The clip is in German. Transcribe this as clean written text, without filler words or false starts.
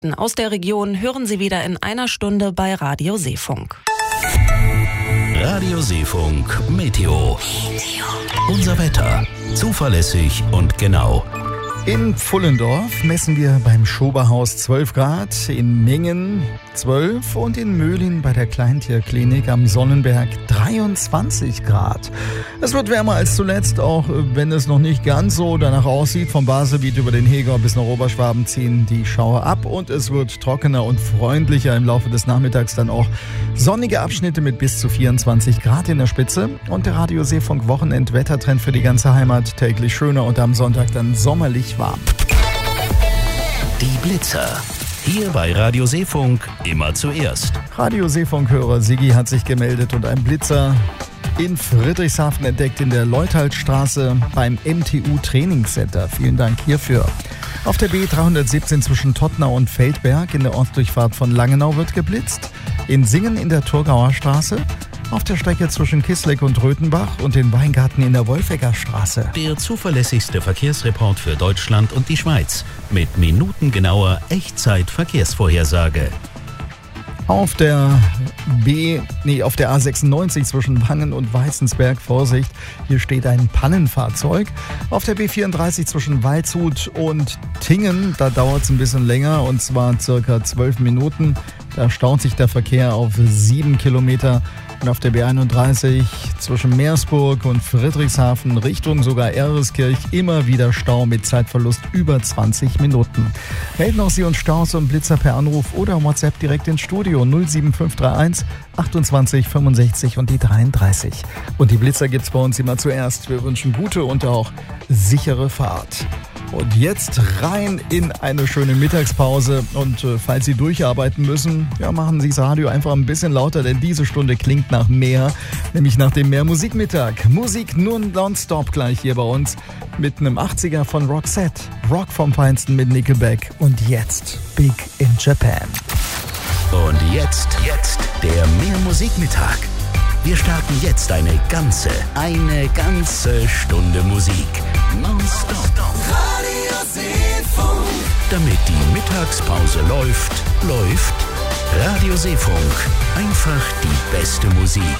Nachrichten aus der Region hören Sie wieder in einer Stunde bei Radio Seefunk. Radio Seefunk Meteo. Unser Wetter. Zuverlässig und genau. In Pfullendorf messen wir beim Schoberhaus 12 Grad, in Mengen 12 und in Möhlin bei der Kleintierklinik am Sonnenberg 23 Grad. Es wird wärmer als zuletzt, auch wenn es noch nicht ganz so danach aussieht. Vom Baselbiet über den Heger bis nach Oberschwaben ziehen die Schauer ab und es wird trockener und freundlicher. Im Laufe des Nachmittags dann auch sonnige Abschnitte mit bis zu 24 Grad in der Spitze. Und der Radio Seefunk Wochenend-Wettertrend für die ganze Heimat. Täglich schöner und am Sonntag dann sommerlich warm. Die Blitzer. Hier bei Radio Seefunk immer zuerst. Radio Seefunk-Hörer Sigi hat sich gemeldet und ein Blitzer in Friedrichshafen entdeckt in der Leuthaltstraße beim MTU Trainingscenter. Vielen Dank hierfür. Auf der B317 zwischen Tottnau und Feldberg in der Ortsdurchfahrt von Langenau wird geblitzt. In Singen in der Thurgauer Straße. Auf der Strecke zwischen Kissleck und Röthenbach und den Weingarten in der Wolfegger Straße. Der zuverlässigste Verkehrsreport für Deutschland und die Schweiz. Mit minutengenauer Echtzeit-Verkehrsvorhersage. Auf der A96 zwischen Wangen und Weißensberg, Vorsicht, hier steht ein Pannenfahrzeug. Auf der B34 zwischen Waldshut und Tingen, da dauert es ein bisschen länger und zwar circa 12 Minuten. Da staut sich der Verkehr auf 7 Kilometer. Und auf der B31 zwischen Meersburg und Friedrichshafen Richtung sogar Ehreskirch immer wieder Stau mit Zeitverlust über 20 Minuten. Melden auch Sie uns Staus und Blitzer per Anruf oder WhatsApp direkt ins Studio 07531 28 65 und die 33. Und die Blitzer gibt's bei uns immer zuerst. Wir wünschen gute und auch sichere Fahrt. Und jetzt rein in eine schöne Mittagspause und falls Sie durcharbeiten müssen, ja, machen Sie das Radio einfach ein bisschen lauter, denn diese Stunde klingt nach mehr, nämlich nach dem Mehr-Musikmittag. Musik nur nonstop gleich hier bei uns mit einem 80er von Roxette, Rock vom Feinsten mit Nickelback und jetzt Big in Japan. Und jetzt der Mehr-Musikmittag. Wir starten jetzt eine ganze Stunde Musik. Nonstop. Radio Seefunk. Damit die Mittagspause läuft. Radio Seefunk. Einfach die beste Musik.